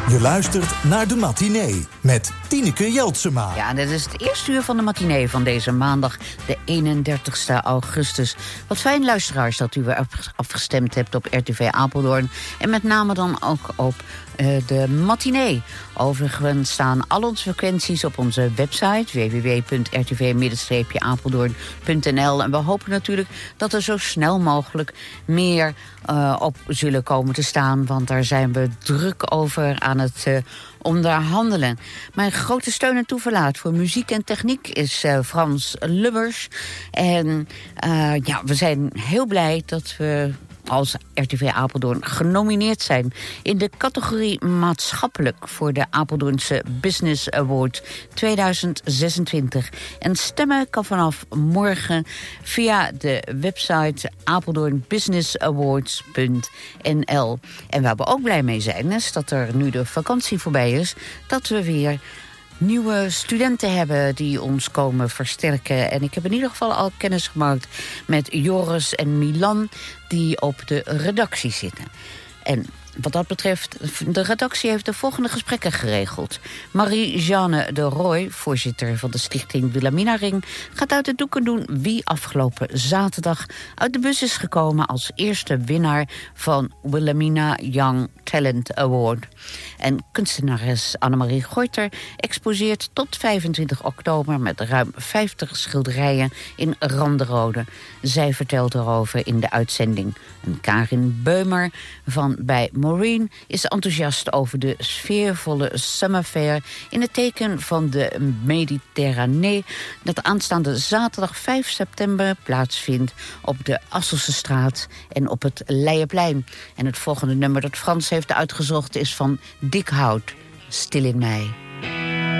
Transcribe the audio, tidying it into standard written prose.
Je luistert naar De Matinee met Tineke Jeltsema. Ja, dit is het eerste uur van De Matinee van deze maandag, de 31ste augustus. Wat fijn, luisteraars, dat u weer afgestemd hebt op RTV Apeldoorn. En met name dan ook op de Matinee. Overigens staan al onze frequenties op onze website www.rtv-apeldoorn.nl. En we hopen natuurlijk dat er zo snel mogelijk meer op zullen komen te staan. Want daar zijn we druk over aan het onderhandelen. Mijn grote steun en toeverlaat voor muziek en techniek is Frans Lubbers. En we zijn heel blij dat we als RTV Apeldoorn genomineerd zijn in de categorie maatschappelijk voor de Apeldoornse Business Award 2026. En stemmen kan vanaf morgen via de website apeldoornbusinessawards.nl. En waar we ook blij mee zijn, is dat er nu de vakantie voorbij is, dat we weer nieuwe studenten hebben die ons komen versterken. En ik heb in ieder geval al kennis gemaakt met Joris en Milan, die op de redactie zitten. En wat dat betreft, de redactie heeft de volgende gesprekken geregeld. Marie-Jeanne de Rooij, voorzitter van de stichting Wilhelmina Ring, gaat uit de doeken doen wie afgelopen zaterdag uit de bus is gekomen als eerste winnaar van Wilhelmina Young Talent Award. En kunstenares Annemarie Goiter exposeert tot 25 oktober met ruim 50 schilderijen in Randerode. Zij vertelt erover in de uitzending. En Karin Beumer van bij Maureen is enthousiast over de sfeervolle Summer Fair in het teken van de Mediterranee, dat aanstaande zaterdag 5 september plaatsvindt op de Asselse straat en op het Leijenplein. En het volgende nummer dat Frans heeft uitgezocht is van Dick Hout, Stil in Mij.